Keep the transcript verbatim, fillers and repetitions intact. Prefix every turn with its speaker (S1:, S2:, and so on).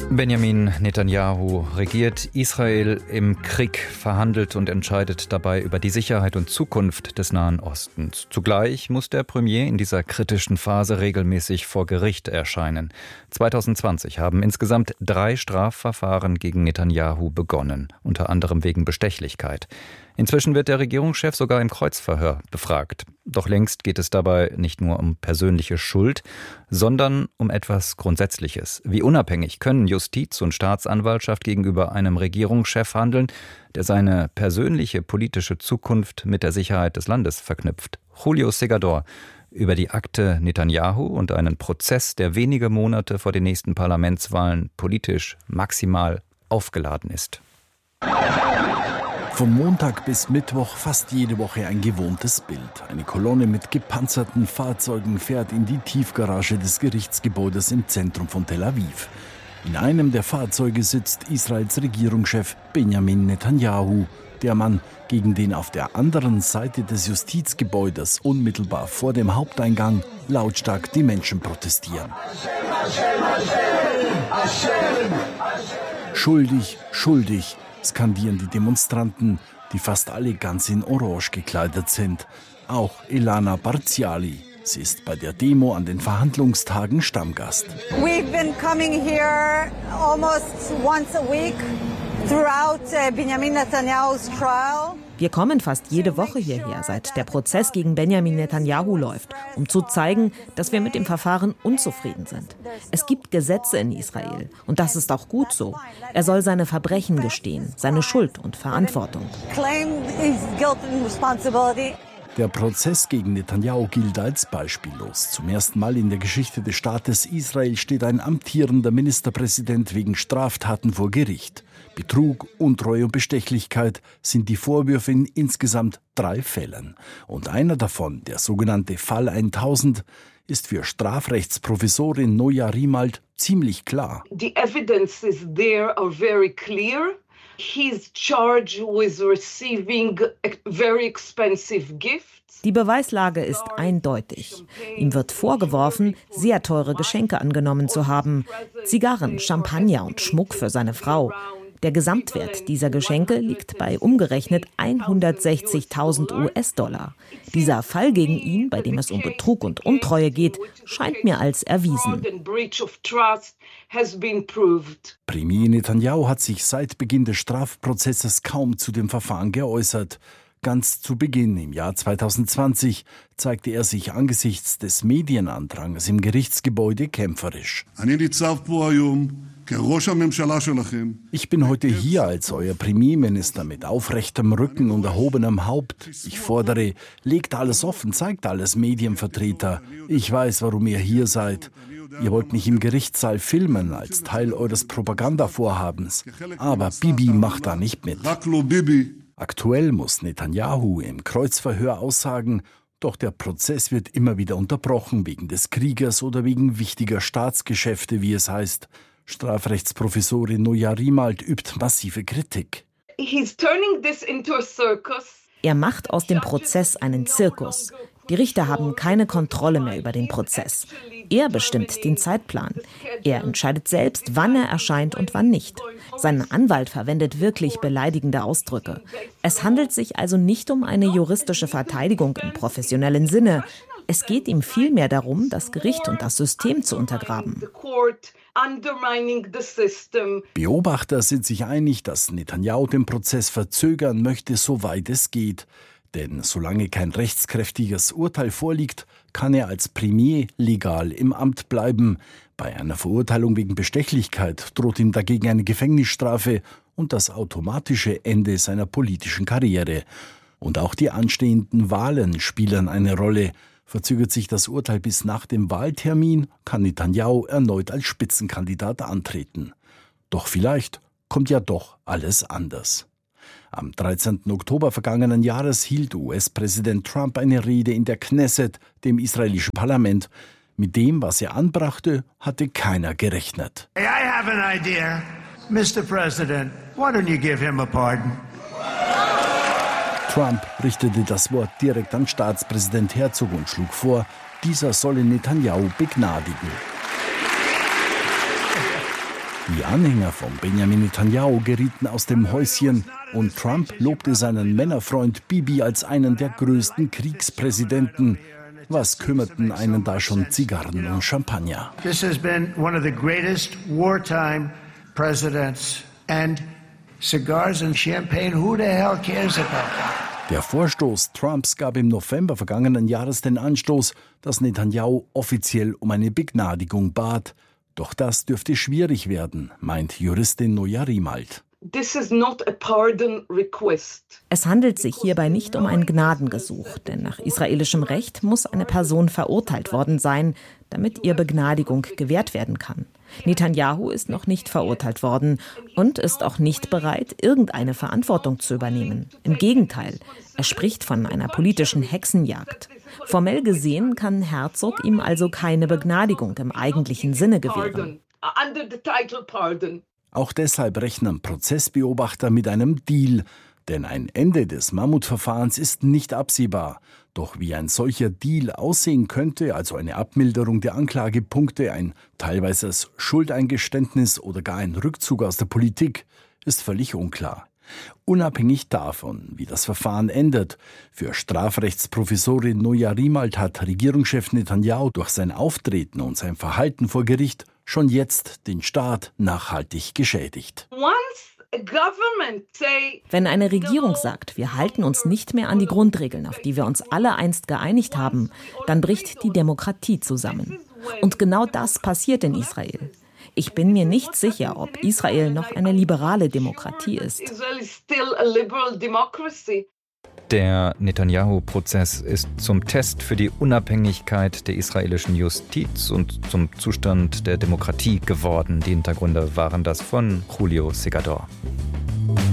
S1: Benjamin Netanyahu regiert Israel im Krieg, verhandelt und entscheidet dabei über die Sicherheit und Zukunft des Nahen Ostens. Zugleich muss der Premier in dieser kritischen Phase regelmäßig vor Gericht erscheinen. zwanzig zwanzig haben insgesamt drei Strafverfahren gegen Netanyahu begonnen, unter anderem wegen Bestechlichkeit. Inzwischen wird der Regierungschef sogar im Kreuzverhör befragt. Doch längst geht es dabei nicht nur um persönliche Schuld, sondern um etwas Grundsätzliches. Wie unabhängig können Justiz und Staatsanwaltschaft gegenüber einem Regierungschef handeln, der seine persönliche politische Zukunft mit der Sicherheit des Landes verknüpft? Julio Segador über die Akte Netanyahu und einen Prozess, der wenige Monate vor den nächsten Parlamentswahlen politisch maximal aufgeladen ist.
S2: Von Montag bis Mittwoch fast jede Woche ein gewohntes Bild. Eine Kolonne mit gepanzerten Fahrzeugen fährt in die Tiefgarage des Gerichtsgebäudes im Zentrum von Tel Aviv. In einem der Fahrzeuge sitzt Israels Regierungschef Benjamin Netanyahu, der Mann, gegen den auf der anderen Seite des Justizgebäudes unmittelbar vor dem Haupteingang lautstark die Menschen protestieren. Schuldig, schuldig, skandieren die Demonstranten, die fast alle ganz in Orange gekleidet sind. Auch Elana Barziali. Sie ist bei der Demo an den Verhandlungstagen Stammgast.
S3: We've been coming here almost once a week throughout Benjamin Netanyahu's trial.
S4: Wir kommen fast jede Woche hierher, seit der Prozess gegen Benjamin Netanyahu läuft, um zu zeigen, dass wir mit dem Verfahren unzufrieden sind. Es gibt Gesetze in Israel und das ist auch gut so. Er soll seine Verbrechen gestehen, seine Schuld und Verantwortung.
S2: Der Prozess gegen Netanyahu gilt als beispiellos. Zum ersten Mal in der Geschichte des Staates Israel steht ein amtierender Ministerpräsident wegen Straftaten vor Gericht. Betrug, Untreue und Bestechlichkeit sind die Vorwürfe in insgesamt drei Fällen. Und einer davon, der sogenannte Fall tausend, ist für Strafrechtsprofessorin Noja Rimald ziemlich klar.
S5: The evidences there are very clear. He's charged with receiving very expensive gifts.
S4: Die Beweislage ist eindeutig. Ihm wird vorgeworfen, sehr teure Geschenke angenommen zu haben. Zigarren, Champagner und Schmuck für seine Frau. Der Gesamtwert dieser Geschenke liegt bei umgerechnet hundertsechzigtausend U S-Dollar. Dieser Fall gegen ihn, bei dem es um Betrug und Untreue geht, scheint mir als erwiesen.
S2: Premier Netanyahu hat sich seit Beginn des Strafprozesses kaum zu dem Verfahren geäußert. Ganz zu Beginn im Jahr zwanzig zwanzig zeigte er sich angesichts des Medienandrangs im Gerichtsgebäude kämpferisch. Ich bin heute hier als euer Premierminister mit aufrechtem Rücken und erhobenem Haupt. Ich fordere, legt alles offen, zeigt alles Medienvertreter. Ich weiß, warum ihr hier seid. Ihr wollt mich im Gerichtssaal filmen als Teil eures Propagandavorhabens. Aber Bibi macht da nicht mit. Aktuell muss Netanyahu im Kreuzverhör aussagen, doch der Prozess wird immer wieder unterbrochen wegen des Krieges oder wegen wichtiger Staatsgeschäfte, wie es heißt. Strafrechtsprofessorin Noja Rimald übt massive Kritik.
S4: Er macht aus dem Prozess einen Zirkus. Die Richter haben keine Kontrolle mehr über den Prozess. Er bestimmt den Zeitplan. Er entscheidet selbst, wann er erscheint und wann nicht. Sein Anwalt verwendet wirklich beleidigende Ausdrücke. Es handelt sich also nicht um eine juristische Verteidigung im professionellen Sinne. Es geht ihm vielmehr darum, das Gericht und das System zu untergraben.
S2: Beobachter sind sich einig, dass Netanyahu den Prozess verzögern möchte, soweit es geht. Denn solange kein rechtskräftiges Urteil vorliegt, kann er als Premier legal im Amt bleiben. Bei einer Verurteilung wegen Bestechlichkeit droht ihm dagegen eine Gefängnisstrafe und das automatische Ende seiner politischen Karriere. Und auch die anstehenden Wahlen spielen eine Rolle. Verzögert sich das Urteil bis nach dem Wahltermin, kann Netanyahu erneut als Spitzenkandidat antreten. Doch vielleicht kommt ja doch alles anders. Am dreizehnten Oktober vergangenen Jahres hielt U S-Präsident Trump eine Rede in der Knesset, dem israelischen Parlament. Mit dem, was er anbrachte, hatte keiner gerechnet.
S6: Hey, I have an idea. Mister President, why don't you give him a pardon?
S2: Trump richtete das Wort direkt an Staatspräsident Herzog und schlug vor, dieser solle Netanyahu begnadigen. Die Anhänger von Benjamin Netanyahu gerieten aus dem Häuschen und Trump lobte seinen Männerfreund Bibi als einen der größten Kriegspräsidenten. Was kümmerten einen da schon Zigarren und Champagner?
S6: This has been one of the greatest wartime presidents, and cigars and champagne, who the hell cares about that?
S2: Der Vorstoß Trumps gab im November vergangenen Jahres den Anstoß, dass Netanyahu offiziell um eine Begnadigung bat. Doch das dürfte schwierig werden, meint Juristin Noja Rimalt.
S5: This is not a pardon request.
S4: Es handelt sich hierbei nicht um ein Gnadengesuch, denn nach israelischem Recht muss eine Person verurteilt worden sein, damit ihr Begnadigung gewährt werden kann. Netanyahu ist noch nicht verurteilt worden und ist auch nicht bereit, irgendeine Verantwortung zu übernehmen. Im Gegenteil, er spricht von einer politischen Hexenjagd. Formell gesehen kann Herzog ihm also keine Begnadigung im eigentlichen Sinne gewähren.
S5: Under the title pardon.
S2: Auch deshalb rechnen Prozessbeobachter mit einem Deal, denn ein Ende des Mammutverfahrens ist nicht absehbar. Doch wie ein solcher Deal aussehen könnte, also eine Abmilderung der Anklagepunkte, ein teilweises Schuldeingeständnis oder gar ein Rückzug aus der Politik, ist völlig unklar. Unabhängig davon, wie das Verfahren endet, für Strafrechtsprofessorin Noja Rimalt hat Regierungschef Netanyahu durch sein Auftreten und sein Verhalten vor Gericht schon jetzt den Staat nachhaltig geschädigt.
S4: Wenn eine Regierung sagt, wir halten uns nicht mehr an die Grundregeln, auf die wir uns alle einst geeinigt haben, dann bricht die Demokratie zusammen. Und genau das passiert in Israel. Ich bin mir nicht sicher, ob Israel noch eine liberale Demokratie ist.
S1: Der Netanyahu-Prozess ist zum Test für die Unabhängigkeit der israelischen Justiz und zum Zustand der Demokratie geworden. Die Hintergründe waren das von Julio Segador.